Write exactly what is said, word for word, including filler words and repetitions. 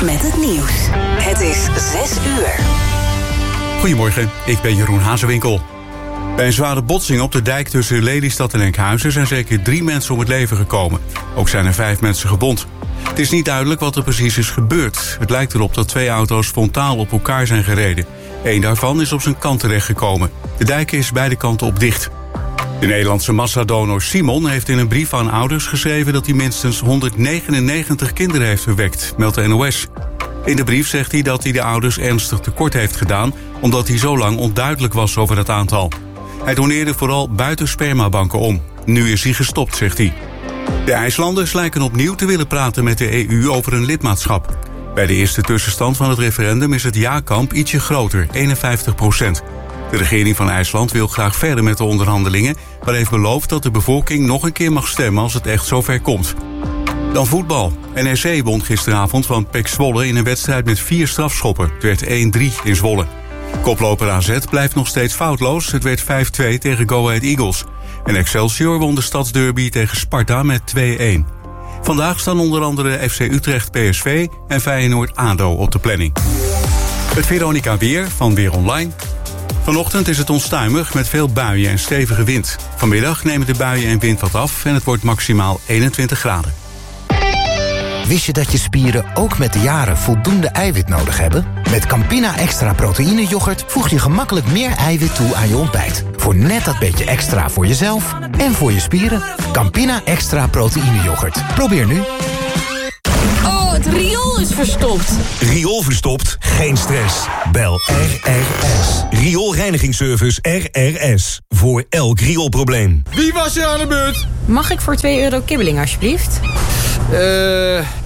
met het nieuws. Het is zes uur. Goedemorgen, ik ben Jeroen Hazewinkel. Bij een zware botsing op de dijk tussen Lelystad en Enkhuizen zijn zeker drie mensen om het leven gekomen. Ook zijn er vijf mensen gewond. Het is niet duidelijk wat er precies is gebeurd. Het lijkt erop dat twee auto's frontaal op elkaar zijn gereden. Eén daarvan is op zijn kant terechtgekomen. De dijk is beide kanten op dicht. De Nederlandse massadonor Simon heeft in een brief aan ouders geschreven dat hij minstens honderdnegenennegentig kinderen heeft verwekt, meldt de N O S. In de brief zegt hij dat hij de ouders ernstig tekort heeft gedaan, omdat hij zo lang onduidelijk was over het aantal. Hij doneerde vooral buiten spermabanken om. Nu is hij gestopt, zegt hij. De IJslanders lijken opnieuw te willen praten met de E U over een lidmaatschap. Bij de eerste tussenstand van het referendum is het ja-kamp ietsje groter, eenenvijftig procent. De regering van IJsland wil graag verder met de onderhandelingen, maar heeft beloofd dat de bevolking nog een keer mag stemmen als het echt zover komt. Dan voetbal. N E C won gisteravond van P E C Zwolle in een wedstrijd met vier strafschoppen. Het werd één drie in Zwolle. Koploper A Z blijft nog steeds foutloos. Het werd vijf twee tegen Go Ahead Eagles. En Excelsior won de stadsderby tegen Sparta met twee-een. Vandaag staan onder andere F C Utrecht P S V en Feyenoord A D O op de planning. Het Veronica Weer van Weer Online. Vanochtend is het onstuimig met veel buien en stevige wind. Vanmiddag nemen de buien en wind wat af en het wordt maximaal eenentwintig graden. Wist je dat je spieren ook met de jaren voldoende eiwit nodig hebben? Met Campina Extra Proteïne Yoghurt voeg je gemakkelijk meer eiwit toe aan je ontbijt. Voor net dat beetje extra voor jezelf en voor je spieren. Campina Extra Proteïne Yoghurt. Probeer nu. Oh, het riool is verstopt. Riool verstopt? Geen stress. Bel R R S. Rioolreinigingsservice R R S. Voor elk rioolprobleem. Wie was er aan de beurt? Mag ik voor twee euro kibbeling, alsjeblieft? Eh,